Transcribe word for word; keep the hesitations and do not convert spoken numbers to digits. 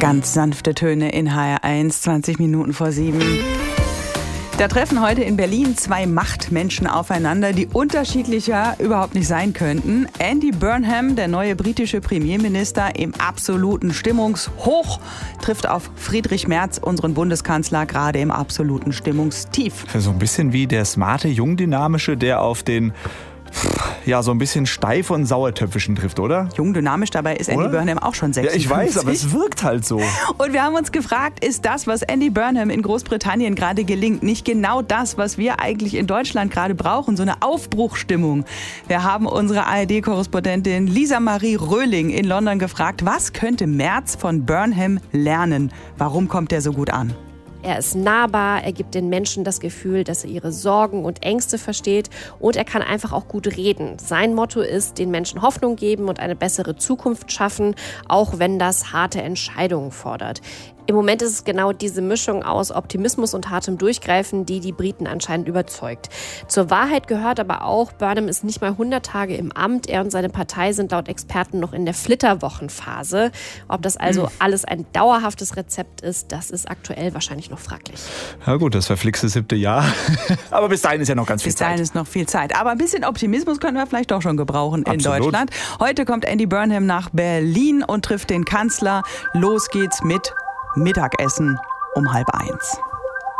Ganz sanfte Töne in H R eins, zwanzig Minuten vor sieben. Da treffen heute in Berlin zwei Machtmenschen aufeinander, die unterschiedlicher überhaupt nicht sein könnten. Andy Burnham, der neue britische Premierminister im absoluten Stimmungshoch, trifft auf Friedrich Merz, unseren Bundeskanzler, gerade im absoluten Stimmungstief. So ein bisschen wie der smarte, jungdynamische, der auf den... ja, so ein bisschen steif und sauertöpfischen trifft, oder? Jung, dynamisch, dabei ist Andy Oder? Burnham auch schon sechsundfünfzig. Ja, ich weiß, aber es wirkt halt so. Und wir haben uns gefragt, ist das, was Andy Burnham in Großbritannien gerade gelingt, nicht genau das, was wir eigentlich in Deutschland gerade brauchen, so eine Aufbruchstimmung? Wir haben unsere A R D-Korrespondentin Lisa Marie Röhling in London gefragt, was könnte Merz von Burnham lernen? Warum kommt er so gut an? Er ist nahbar, er gibt den Menschen das Gefühl, dass er ihre Sorgen und Ängste versteht und er kann einfach auch gut reden. Sein Motto ist, den Menschen Hoffnung geben und eine bessere Zukunft schaffen, auch wenn das harte Entscheidungen fordert. Im Moment ist es genau diese Mischung aus Optimismus und hartem Durchgreifen, die die Briten anscheinend überzeugt. Zur Wahrheit gehört aber auch, Burnham ist nicht mal hundert Tage im Amt. Er und seine Partei sind laut Experten noch in der Flitterwochenphase. Ob das also alles ein dauerhaftes Rezept ist, das ist aktuell wahrscheinlich noch fraglich. Ja gut, das verflixte siebte Jahr. Aber bis dahin ist ja noch ganz viel Bis dahin Zeit. ist noch viel Zeit. Aber ein bisschen Optimismus können wir vielleicht doch schon gebrauchen in Absolut. Deutschland. Heute kommt Andy Burnham nach Berlin und trifft den Kanzler. Los geht's mit Mittagessen um halb eins.